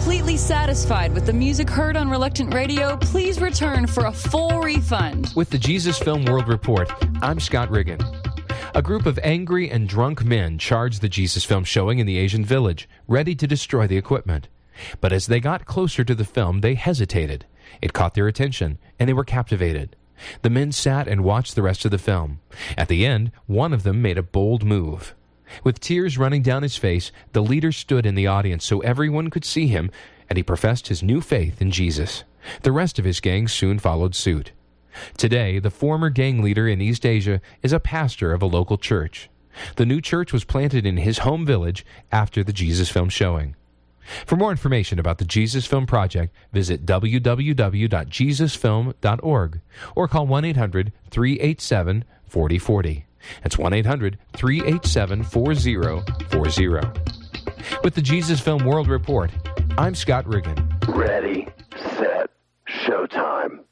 completely satisfied with the music heard on Reluctant Radio, please return for a full refund. With the Jesus Film World Report, I'm Scott Riggin. A group of angry and drunk men charged the Jesus Film showing in the Asian village, ready to destroy the equipment. But as they got closer to the film, they hesitated. It caught their attention, and they were captivated. The men sat and watched the rest of the film. At the end, one of them made a bold move. With tears running down his face, the leader stood in the audience so everyone could see him, and he professed his new faith in Jesus. The rest of his gang soon followed suit. Today, the former gang leader in East Asia is a pastor of a local church. The new church was planted in his home village after the Jesus Film showing. For more information about the Jesus Film Project, visit www.jesusfilm.org or call 1-800-387-4040. That's 1-800-387-4040. With the Jesus Film World Report, I'm Scott Riggin. Ready, set, showtime.